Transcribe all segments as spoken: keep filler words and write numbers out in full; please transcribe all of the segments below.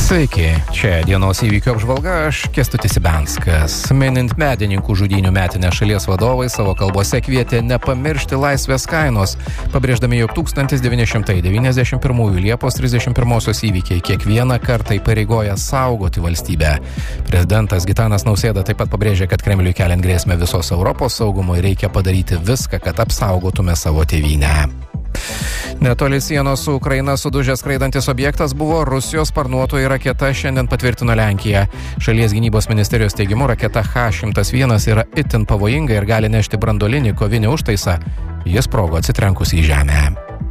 Sveiki, čia dienos įvykių apžvalga, aš Kęstutis Ibenskas. Minint medininkų žudynių metinę, šalies vadovai savo kalbose kvietė nepamiršti laisvės kainos, pabrėždami, jog tūkstantis devyni šimtai devyniasdešimt pirmųjų Liepos trisdešimt pirmosios įvykiai kiekvieną kartą įpareigoja saugoti valstybę. Prezidentas Gitanas Nausėda taip pat pabrėžė, kad Kremliui keliant grėsmę visos Europos saugumui reikia padaryti viską, kad apsaugotume savo tėvynę. Netoli sienos su Ukraina sudužęs skraidantis objektas buvo Rusijos sparnuotoji raketa, šiandien patvirtino Lenkija. Šalies gynybos ministerijos teigimu, raketa H šimtas vienas yra itin pavojinga ir gali nešti branduolinį kovinį užtaisą. Jis sprogo atsitrenkus į žemę.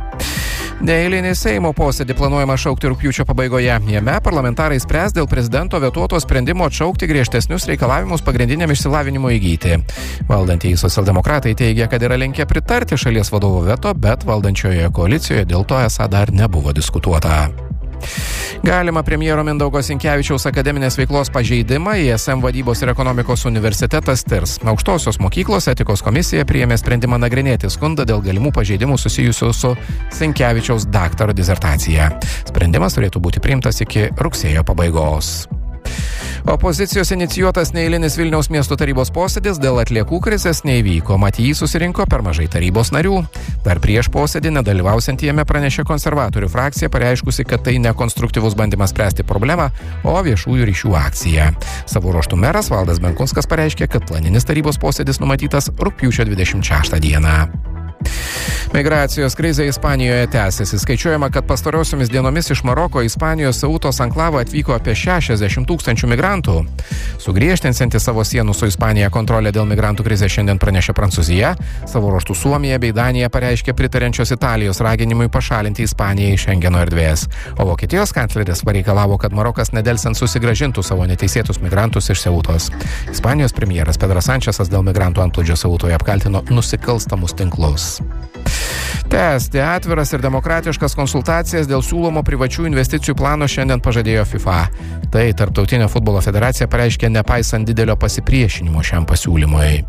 Neeilinį Seimo posėdį planuojama šaukti rugpjūčio pabaigoje. Jame parlamentarai spręs dėl prezidento vetuoto sprendimo atšaukti griežtesnius reikalavimus pagrindiniam išsilavinimo įgyti. Valdantieji socialdemokratai teigia, kad yra linkę pritarti šalies vadovo veto, bet valdančiojoje koalicijoje dėl to esą dar nebuvo diskutuota. Galima premjero Mindaugo Sinkevičiaus akademinės veiklos pažeidimą I S M vadybos ir ekonomikos universitetas tirs. Aukštosios mokyklos etikos komisija priėmė sprendimą nagrinėti skundą dėl galimų pažeidimų susijusių su Sinkevičiaus daktaro disertacija. Sprendimas turėtų būti priimtas iki rugsėjo pabaigos. Opozicijos inicijuotas neeilinis Vilniaus miesto tarybos posėdis dėl atliekų krizės neįvyko, mat jį susirinko per mažai tarybos narių. Dar prieš posėdį nedalyvausiant jame pranešė konservatorių frakcija, pareiškusi, kad tai nekonstruktyvus bandymas spręsti problemą, o viešųjų ryšių akcija. Savo ruožtu meras Valdas Benkunskas pareiškė, kad planinis tarybos posėdis numatytas rugpjūčio dvidešimt šeštą dieną. Migracijos krizė Ispanijoje tęsiasi. Skaičiuojama, kad pastarosiomis dienomis iš Maroko į Ispanijos Ceutos anklavą atvyko apie šešiasdešimt tūkstančių migrantų. Sugriežtinsianti savo sienų su Ispanija kontrolę dėl migrantų krizės šiandien pranešė Prancūzija. Savo ruožtu Suomija bei Danija pareiškė pritariančios Italijos raginimui pašalinti Ispaniją iš Šengeno erdvės. O Vokietijos kancleris pareikalavo, kad Marokas nedelsiant susigrąžintų savo neteisėtus migrantus iš Ceutos. Ispanijos premjeras Pedras Sančesas dėl migrantų antplūdžio Ceutoje apkaltino nusikalstamus tinklus. Tęsti atviras ir demokratiškas konsultacijas dėl siūlomo privačių investicijų plano šiandien pažadėjo FIFA. Tai Tarptautinė futbolo federacija pareiškė nepaisant didelio pasipriešinimo šiam pasiūlymui.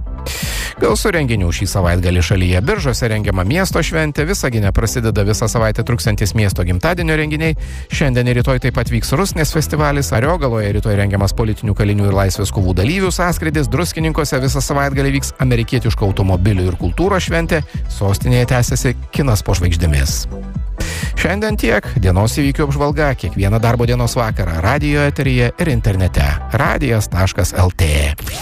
Gausu renginių šį savaitgalį šalyje. Biržuose rengiama miesto šventė, Visagine prasideda visą savaitę truksiantis miesto gimtadienio renginiai. Šiandien ir rytoj taip pat vyks Rusnės festivalis, Ariogaloje rytoj rengiamas politinių kalinių ir laisvės kovų dalyvių sąskrydis, Druskininkuose visą savaitgalį vyks amerikietiško automobilių ir kultūros šventė, sostinėje tęsiasi kinas po žvaigždėmis. Šiandien tiek. Dienos įvykių apžvalga kiekvieną darbo dienos vakarą radijo eteryje ir internete radijas taškas el tė.